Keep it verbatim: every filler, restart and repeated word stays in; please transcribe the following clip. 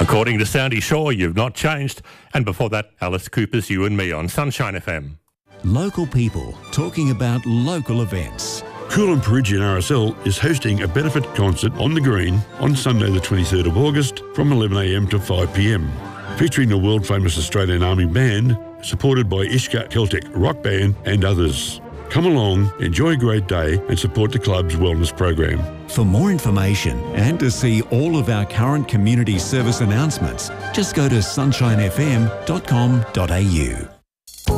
According to Soundy Shaw, You've Not Changed. And before that, Alice Cooper's You and Me on Sunshine F M. Local people talking about local events. Coolum Peregian R S L is hosting a benefit concert on the Green on Sunday the twenty-third of August from eleven a m to five p m, featuring the world-famous Australian Army Band, supported by Ishka Celtic Rock Band and others. Come along, enjoy a great day and support the club's wellness program. For more information and to see all of our current community service announcements, just go to sunshine f m dot com dot a u.